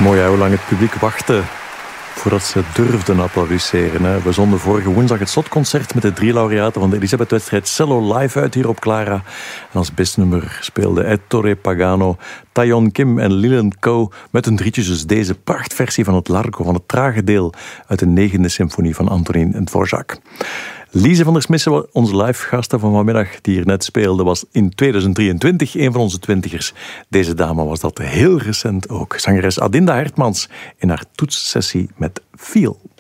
Mooi hè, hoe lang het publiek wachtte voordat ze durfden applaudisseren. Hè. We zonden vorige woensdag het slotconcert met de 3 laureaten van de Elisabeth-wedstrijd cello live uit hier op Clara. En als bestnummer speelden Ettore Pagano, Taeyeon Kim en Leland Ko met hun drietjes dus deze prachtversie van het Largo, van het trage deel uit de 9e symfonie van Antonín Dvořák. Lise van der Smissen, onze live gasten van vanmiddag, die hier net speelde, was in 2023 een van onze twintigers. Deze dame was dat heel recent ook. Zangeres Adinda Hertmans in haar toetssessie met Feel.